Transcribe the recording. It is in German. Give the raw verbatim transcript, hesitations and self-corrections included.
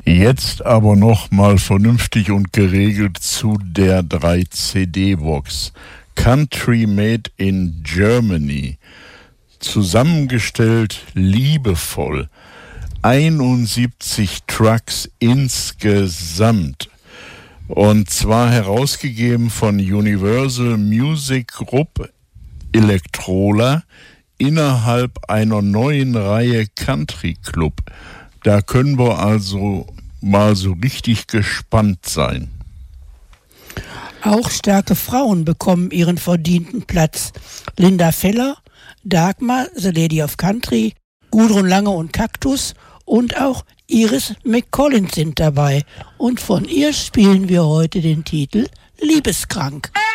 Jetzt aber noch mal vernünftig und geregelt zu der drei C D-Box. Country Made in Germany. Zusammengestellt liebevoll. einundsiebzig Tracks insgesamt. Und zwar herausgegeben von Universal Music Group Electrola innerhalb einer neuen Reihe Country Club. Da können wir also mal so richtig gespannt sein. Auch starke Frauen bekommen ihren verdienten Platz. Linda Feller, Dagmar, The Lady of Country, Gudrun Lange und Kaktus und auch Iris McCollins sind dabei. Und von ihr spielen wir heute den Titel Liebeskrank.